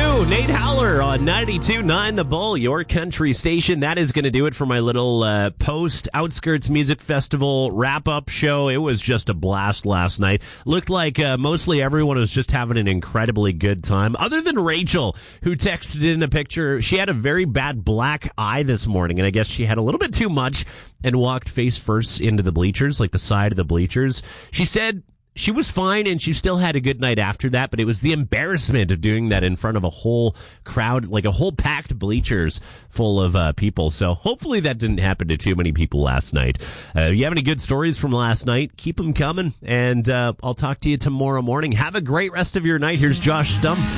Blue, Nate Howler on 92.9 The Bull, your country station. That is going to do it for my little post-Outskirts Music Festival wrap-up show. It was just a blast last night. Looked like mostly everyone was just having an incredibly good time, other than Rachel, who texted in a picture. She had a very bad black eye this morning, and I guess she had a little bit too much and walked face first into the bleachers, like the side of the bleachers. She said she was fine, and she still had a good night after that, but it was the embarrassment of doing that in front of a whole crowd, like a whole packed bleachers full of people. So hopefully that didn't happen to too many people last night. If you have any good stories from last night, keep them coming, and I'll talk to you tomorrow morning. Have a great rest of your night. Here's Josh Stumpf.